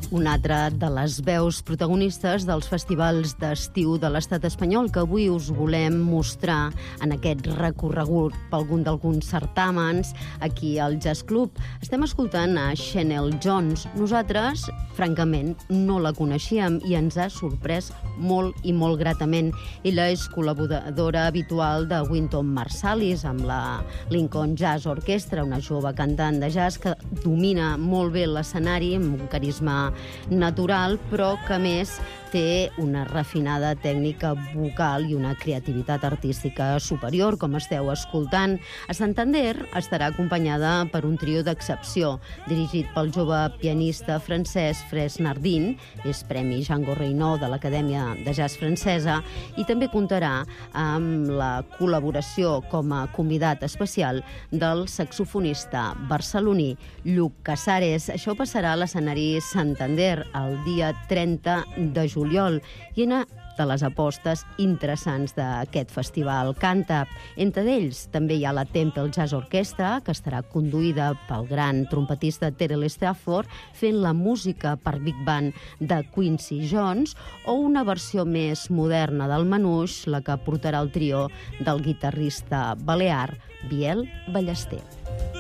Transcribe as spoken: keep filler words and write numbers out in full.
una altra de les veus protagonistes dels festivals d'estiu de l'estat espanyol que avui us volem mostrar en aquest recorregut per algun d'alguns certàmens aquí al Jazz Club. Estem escoltant a Chanel Jones. Nosaltres, francament, no la coneixíem i ens ha sorprès molt i molt gratament. Ella és col·laboradora habitual de Wynton Marsalis amb la Lincoln Jazz Orchestra, una jove cantant de jazz que domina molt bé l'escenari amb un carisma natural, però que a més té una refinada tècnica vocal i una creativitat artística superior, com esteu escoltant. A Santander estarà acompanyada per un trio d'excepció, dirigit pel jove pianista francès Fres Nardin, és Premi Django Reinó de l'Acadèmia de Jazz Francesa, i també comptarà amb la col·laboració com a convidat especial del saxofonista barceloní Lluc Casares. Això passarà a l'escenari Santander el dia trenta de juliol i una de les apostes interessants d'aquest festival Cantab. Entre ells també hi ha la Temple Jazz Orchestra, que estarà conduïda pel gran trompetista Terrell Stafford, fent la música per Big Band de Quincy Jones, o una versió més moderna del Manouche, la que portarà el trio del guitarrista balear Biel Ballester.